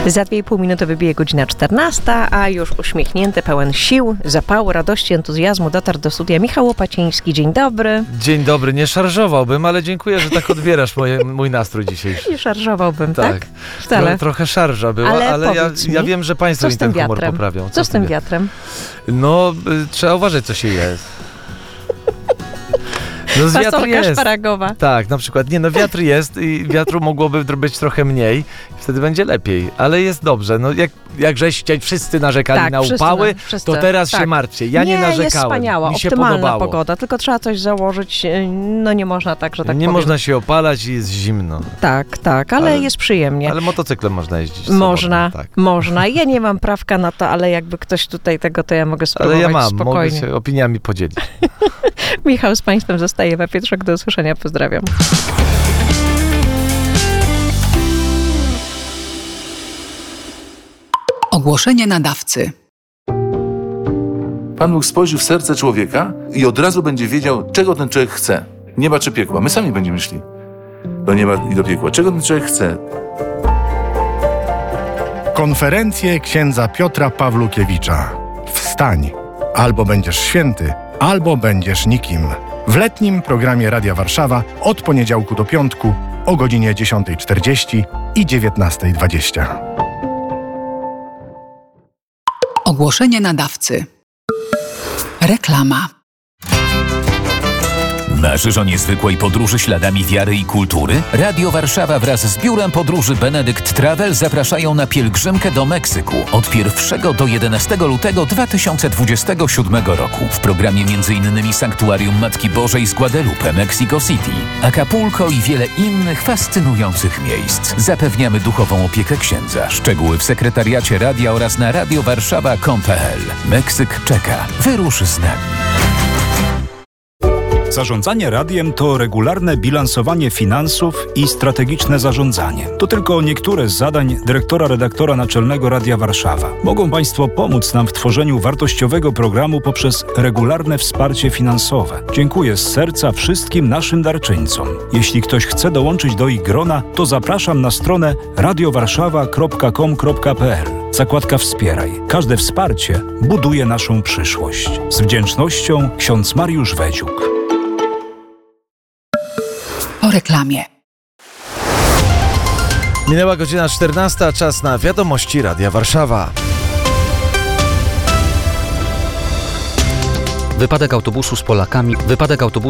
Za 2,5 minuty wybije godzina 14, a już uśmiechnięty, pełen sił, zapału, radości, entuzjazmu dotarł do studia Michał Łopaciński. Dzień dobry. Dzień dobry, nie szarżowałbym, ale dziękuję, że tak odbierasz mój nastrój dzisiejszy. Nie szarżowałbym, tak? Wcale. No, trochę szarża była, ale ja wiem, że państwo mi ten humor poprawią. Co z tym wiatrem? No, trzeba uważać, co się jest. No, fasolka jest. Szparagowa. Tak, na przykład. Nie, no wiatr jest i wiatru mogłoby być trochę mniej. Wtedy będzie lepiej, ale jest dobrze. No jak żeście wszyscy narzekali na upały, to teraz się martwcie. Ja nie narzekałem. Jest wspaniała, mi się optymalna podobało. Pogoda, tylko trzeba coś założyć. No nie można tak, że tak nie powiem. można się opalać i jest zimno. Tak, ale jest przyjemnie. Ale motocyklem można jeździć. Można. Ja nie mam prawka na to, ale jakby ktoś tutaj tego, to ja mogę spróbować spokojnie. Ale ja mam, spokojnie. mogę się opiniami podzielić. Michał z państwem zostaje. Ewa Pietrzak, do usłyszenia. Pozdrawiam. Ogłoszenie nadawcy. Pan Bóg spojrzy w serce człowieka i od razu będzie wiedział, czego ten człowiek chce. Nieba czy piekła. My sami będziemy szli do nieba i do piekła. Czego ten człowiek chce? Konferencje księdza Piotra Pawlukiewicza. Wstań. Albo będziesz święty, albo będziesz nikim. W letnim programie Radia Warszawa od poniedziałku do piątku o godzinie 10:40 i 19:20. Ogłoszenie nadawcy. Reklama. Marzysz o niezwykłej podróży śladami wiary i kultury? Radio Warszawa wraz z Biurem Podróży Benedict Travel zapraszają na pielgrzymkę do Meksyku od 1 do 11 lutego 2027 roku. W programie m.in. Sanktuarium Matki Bożej z Guadalupe, Mexico City, Acapulco i wiele innych fascynujących miejsc. Zapewniamy duchową opiekę księdza. Szczegóły w sekretariacie radia oraz na radiowarszawa.com.pl. Meksyk czeka. Wyrusz z nami. Zarządzanie radiem to regularne bilansowanie finansów i strategiczne zarządzanie. To tylko niektóre z zadań dyrektora-redaktora naczelnego Radia Warszawa. Mogą Państwo pomóc nam w tworzeniu wartościowego programu poprzez regularne wsparcie finansowe. Dziękuję z serca wszystkim naszym darczyńcom. Jeśli ktoś chce dołączyć do ich grona, to zapraszam na stronę radiowarszawa.com.pl. Zakładka Wspieraj. Każde wsparcie buduje naszą przyszłość. Z wdzięcznością, ksiądz Mariusz Wedziuk. Po reklamie. Minęła godzina 14, czas na wiadomości Radia Warszawa. Wypadek autobusu z Polakami.